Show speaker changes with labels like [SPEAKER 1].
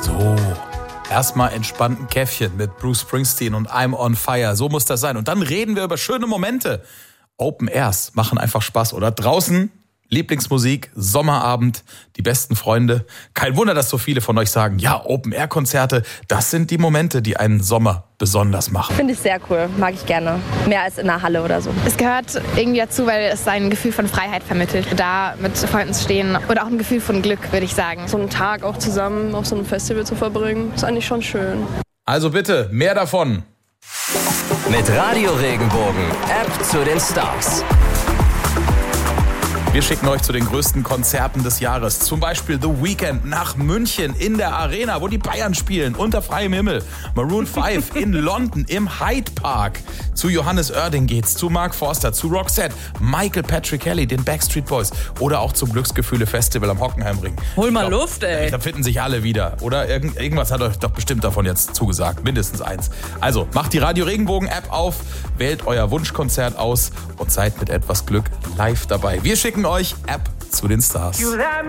[SPEAKER 1] So, erstmal entspannten Käffchen mit Bruce Springsteen und I'm on Fire. So muss das sein. Und dann reden wir über schöne Momente. Open Airs machen einfach Spaß. Oder draußen, Lieblingsmusik, Sommerabend, die besten Freunde. Kein Wunder, dass so viele von euch sagen, ja, Open-Air-Konzerte, das sind die Momente, die einen Sommer besonders machen.
[SPEAKER 2] Finde ich sehr cool, mag ich gerne. Mehr als in einer Halle oder so.
[SPEAKER 3] Es gehört irgendwie dazu, weil es ein Gefühl von Freiheit vermittelt. Da mit Freunden zu stehen oder auch ein Gefühl von Glück, würde ich sagen.
[SPEAKER 4] So einen Tag auch zusammen auf so einem Festival zu verbringen, ist eigentlich schon schön.
[SPEAKER 1] Also bitte, mehr davon.
[SPEAKER 5] Mit Radio Regenbogen, App zu den Stars.
[SPEAKER 1] Wir schicken euch zu den größten Konzerten des Jahres. Zum Beispiel The Weeknd nach München in der Arena, wo die Bayern spielen, unter freiem Himmel. Maroon 5 in London im Hyde Park. Zu Johannes Oerding geht's, zu Mark Forster, zu Roxette, Michael Patrick Kelly, den Backstreet Boys oder auch zum Glücksgefühle Festival am Hockenheimring.
[SPEAKER 6] Hol mal Luft, ey.
[SPEAKER 1] Da finden sich alle wieder. Oder irgendwas hat euch doch bestimmt davon jetzt zugesagt. Mindestens eins. Also macht die Radio Regenbogen App auf, wählt euer Wunschkonzert aus und seid mit etwas Glück live dabei. Wir schicken euch App zu den Stars.